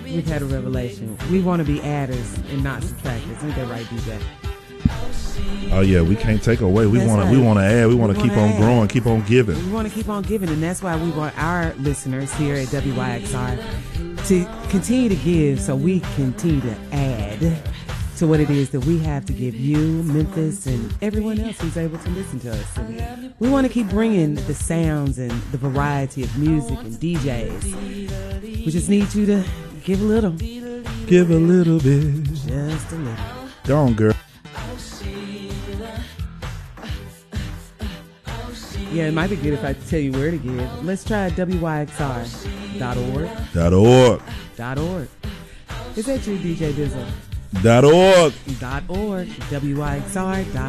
we've had a revelation. We want to be adders and not subtractors. Ain't that right, DJ? Oh yeah, we can't take away. We want to add. We want to keep on growing, keep on giving. We want to keep on giving, and that's why we want our listeners here at WYXR to continue to give, so we continue to add to what it is that we have to give you, Memphis, and everyone else who's able to listen to us. And we want to keep bringing the sounds and the variety of music and DJs. We just need you to give a little. Give a little bit. Just a little. Go on, girl. Yeah, it might be good if I tell you where to give. Let's try WYXR.org. .org. Is that you, DJ Dizzle? .org. .org. WYXR.org.